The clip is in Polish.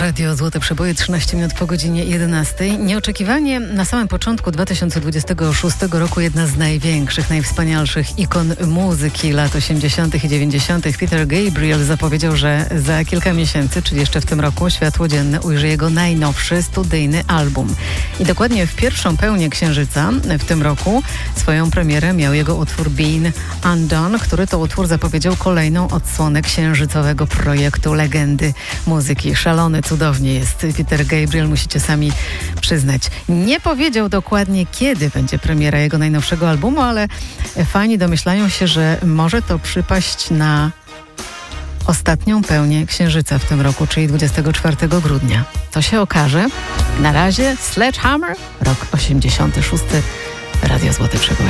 Radio Złote Przeboje, 13 minut po godzinie 11. Nieoczekiwanie na samym początku 2026 roku jedna z największych, najwspanialszych ikon muzyki lat 80. i 90. Peter Gabriel zapowiedział, że za kilka miesięcy, czyli jeszcze w tym roku, światło dzienne ujrzy jego najnowszy studyjny album. I dokładnie w pierwszą pełnię księżyca w tym roku swoją premierę miał jego utwór Been Undone, który to utwór zapowiedział kolejną odsłonę księżycowego projektu legendy muzyki. Szalony, cudownie jest Peter Gabriel, musicie sami przyznać. Nie powiedział dokładnie, kiedy będzie premiera jego najnowszego albumu, ale fani domyślają się, że może to przypaść na ostatnią pełnię księżyca w tym roku, czyli 24 grudnia. To się okaże. Na razie Sledgehammer, rok 86. Radio Złote Przeboje.